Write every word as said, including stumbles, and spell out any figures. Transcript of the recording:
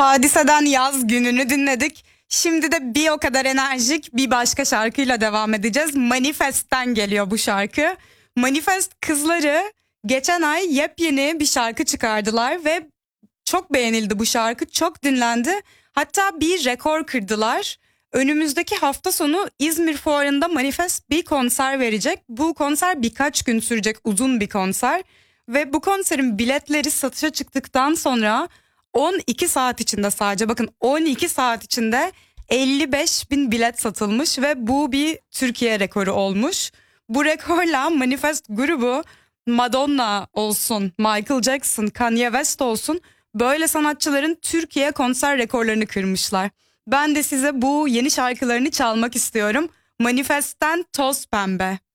Hadise'den Yaz Günü'nü dinledik. Şimdi de bir o kadar enerjik bir başka şarkıyla devam edeceğiz. Manifest'ten geliyor bu şarkı. Manifest kızları geçen ay yepyeni bir şarkı çıkardılar ve çok beğenildi bu şarkı. Çok dinlendi. Hatta bir rekor kırdılar. Önümüzdeki hafta sonu İzmir Fuarı'nda Manifest bir konser verecek. Bu konser birkaç gün sürecek, uzun bir konser. Ve bu konserin biletleri satışa çıktıktan sonra on iki saat içinde, sadece bakın on iki saat içinde elli beş bin bilet satılmış ve bu bir Türkiye rekoru olmuş. Bu rekorla Manifest grubu Madonna olsun, Michael Jackson, Kanye West olsun, böyle sanatçıların Türkiye konser rekorlarını kırmışlar. Ben de size bu yeni şarkılarını çalmak istiyorum. Manifest'ten Toz Pembe.